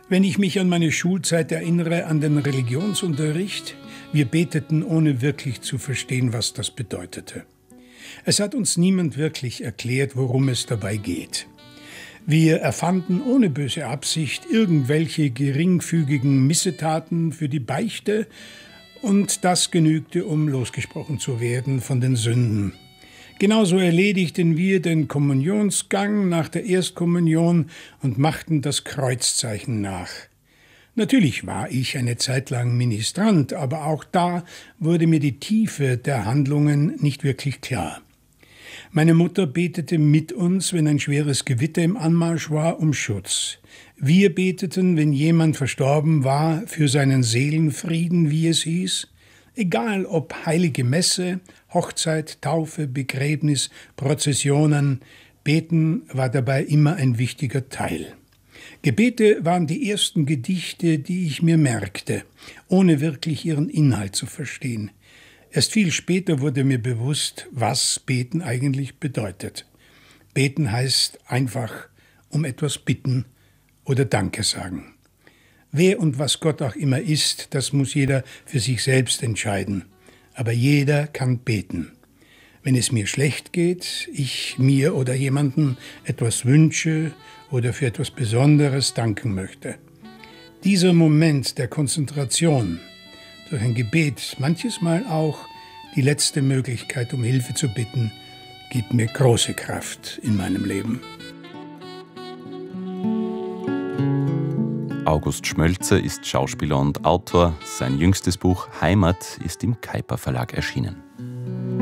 Wenn ich mich an meine Schulzeit erinnere, an den Religionsunterricht, wir beteten, ohne wirklich zu verstehen, was das bedeutete. Es hat uns niemand wirklich erklärt, worum es dabei geht. Wir erfanden ohne böse Absicht irgendwelche geringfügigen Missetaten für die Beichte und das genügte, um losgesprochen zu werden von den Sünden. Genauso erledigten wir den Kommunionsgang nach der Erstkommunion und machten das Kreuzzeichen nach. Natürlich war ich eine Zeit lang Ministrant, aber auch da wurde mir die Tiefe der Handlungen nicht wirklich klar. Meine Mutter betete mit uns, wenn ein schweres Gewitter im Anmarsch war, um Schutz. Wir beteten, wenn jemand verstorben war, für seinen Seelenfrieden, wie es hieß. Egal ob heilige Messe, Hochzeit, Taufe, Begräbnis, Prozessionen, Beten war dabei immer ein wichtiger Teil. Gebete waren die ersten Gedichte, die ich mir merkte, ohne wirklich ihren Inhalt zu verstehen. Erst viel später wurde mir bewusst, was Beten eigentlich bedeutet. Beten heißt einfach um etwas bitten oder Danke sagen. Wer und was Gott auch immer ist, das muss jeder für sich selbst entscheiden. Aber jeder kann beten. Wenn es mir schlecht geht, ich mir oder jemandem etwas wünsche oder für etwas Besonderes danken möchte. Dieser Moment der Konzentration, durch ein Gebet, manches Mal auch die letzte Möglichkeit, um Hilfe zu bitten, gibt mir große Kraft in meinem Leben. August Schmölzer ist Schauspieler und Autor. Sein jüngstes Buch Heimat ist im Kuiper Verlag erschienen.